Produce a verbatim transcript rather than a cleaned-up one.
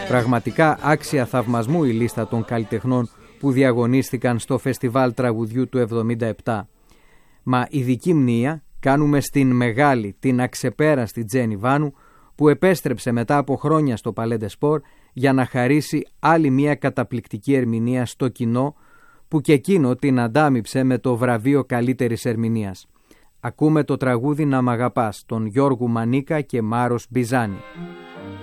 Πραγματικά άξια θαυμασμού η λίστα των καλλιτεχνών που διαγωνίστηκαν στο Φεστιβάλ Τραγουδιού του εβδομήντα επτά. Μα ειδική μνήα κάνουμε στην μεγάλη, την αξεπέραστη Τζέννη Βάνου, που επέστρεψε μετά από χρόνια στο Palais des Sports για να χαρίσει άλλη μια καταπληκτική ερμηνεία στο κοινό, που και εκείνο την αντάμιψε με το βραβείο καλύτερης ερμηνείας. Ακούμε το τραγούδι «Να μ' αγαπάς» των Γιώργου Μανίκα και Μάρος Μπιζάνη.